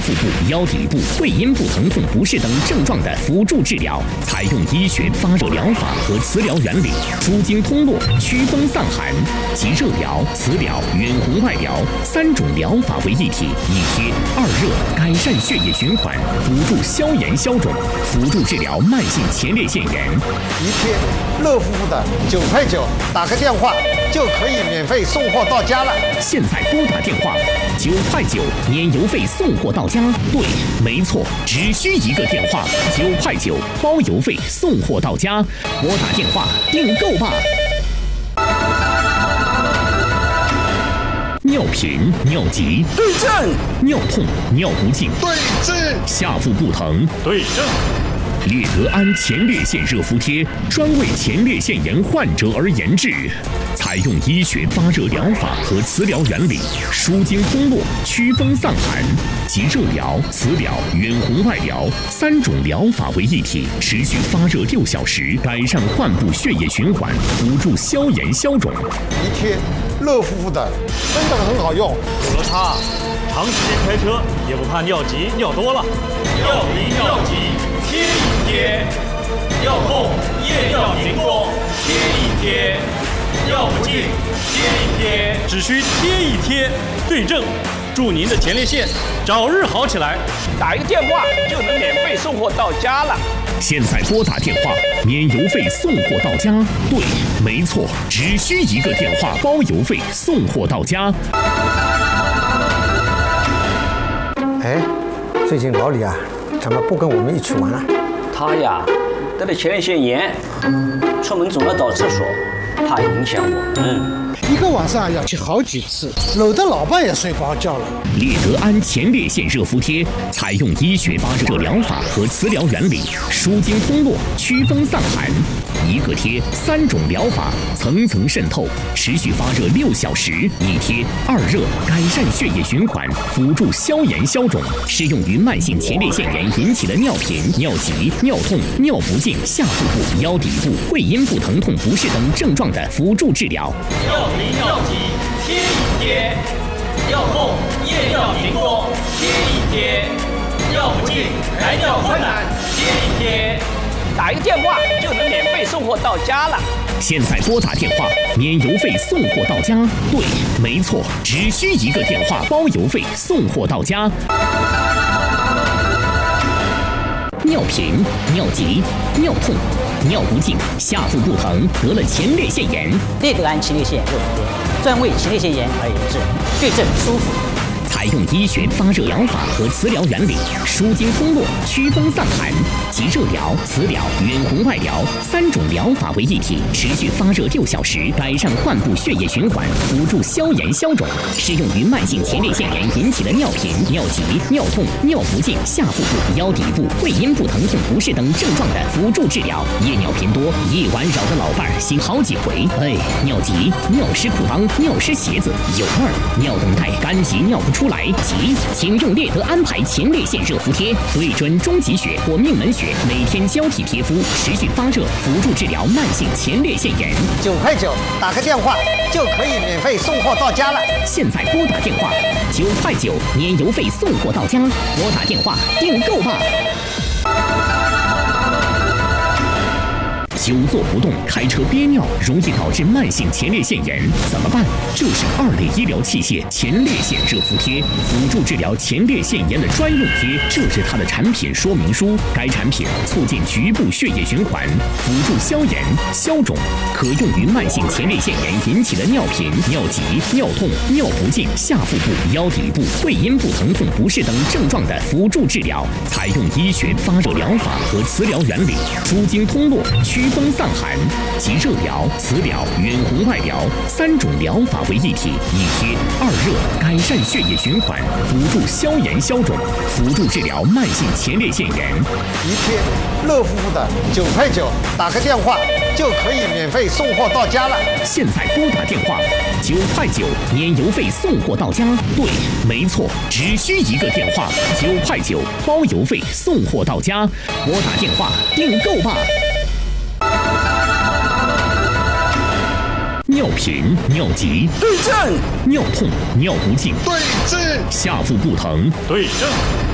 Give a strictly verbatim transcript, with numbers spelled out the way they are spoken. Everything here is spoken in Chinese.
腹部、腰底部、会阴部疼痛不适等症状的辅助治疗，采用医学发热疗法和磁疗原理，舒筋通络、祛风散寒，集热疗、磁疗、远红外疗三种疗法为一体，一贴二热，改善血液循环，辅助消炎消肿，辅助治疗慢性前列腺炎。 一贴乐乎乎的九块九，打个电话就可以免费送货到家了。 现在拨打电话，九块九，年邮费送货到家。对，没错，只需一个电话，九块九，包邮费送货到家。拨打电话订购吧。尿频、尿急对症， 尿痛、尿不尽对症， 下腹部疼对症。 列德安前列腺热敷贴专为前列腺炎患者而研制，采用医学发热疗法和磁疗原理，舒筋通络、祛风散寒，集热疗、磁疗、远红外疗三种疗法为一体，持续发热六小时，改善患部血液循环，辅助消炎消肿。 一贴乐乎乎的，真的很好用。 有了它，长时间开车也不怕尿急尿多了。尿频尿急贴一贴，尿痛夜尿频多贴一贴，尿不尽贴一贴，只需贴一贴，对症，祝您的前列腺早日好起来。 打一个电话就能免费送货到家了。 现在拨打电话，免邮费送货到家。对，没错，只需一个电话，包邮费送货到家。 哎，最近老李啊，怎么不跟我们一起玩了？ 他呀，得了前列腺炎，出门总要找厕所，怕影响我们。 一个晚上要去好几次，搂得老伴也睡不着觉了。 列德安前列腺热敷贴采用医学发热疗法和磁疗原理，舒筋通络、祛风散寒，一个贴三种疗法层层渗透，持续发热六小时，一贴二热，改善血液循环，辅助消炎消肿，适用于慢性前列腺炎引起的尿频、尿急、尿痛、尿不尽、下腹部、腰底部、会阴部疼痛不适等症状的辅助治疗。 尿频尿急贴一贴，尿痛夜尿频多贴一贴，尿不尽排尿困难贴一贴， 打一个电话就能免费送货到家了。 现在拨打电话，免邮费送货到家。对，没错，只需一个电话，包邮费送货到家。尿频、尿急、尿痛、尿不尽、下腹部疼，得了前列腺炎， 列德安前列腺热敷贴专为前列腺炎而研制，对症舒服。 采用医学发热疗法和磁疗原理，舒筋通络、祛风散寒，集热疗、磁疗、远红外疗三种疗法为一体，持续发热六小时，改善患部血液循环，辅助消炎消肿，适用于慢性前列腺炎引起的尿频、尿急、尿痛、尿不尽、下腹部、腰底部、会阴部疼痛不适等症状的辅助治疗。夜尿频多，一晚扰得老伴儿醒好几回。哎，尿急、尿湿裤裆、尿湿鞋子，有味儿，尿等待干急尿不出来，急，请用列德安排前列腺热敷贴，对准中极穴或命门穴，每天交替贴敷，持续发热，辅助治疗慢性前列腺炎。 九块九，打个电话就可以免费送货到家了。 现在拨打电话，九块九，年邮费送货到家。拨打电话订购吧。久坐不动，开车憋尿，容易导致慢性前列腺炎，怎么办？就是二类医疗器械前列腺热敷贴，辅助治疗前列腺炎的专用贴，这是它的产品说明书。该产品促进局部血液循环，辅助消炎消肿，可用于慢性前列腺炎引起的尿频、尿急、尿痛、尿不尽、下腹部、腰底部、会阴部疼痛不适等症状的辅助治疗，采用医学发热疗法和磁疗原理，舒筋通络、祛风散寒，集热疗、磁疗、远红外疗三种疗法为一体，一贴二热，改善血液循环，辅助消炎消肿，辅助治疗慢性前列腺炎。 一贴乐乎乎的九块九，打个电话就可以免费送货到家了。 现在拨打电话，九块九，年邮费送货到家。对，没错，只需一个电话，九块九，包邮费送货到家。拨打电话订购吧。尿频、尿急对症， 尿痛、尿不尽对症， 下腹部疼对症。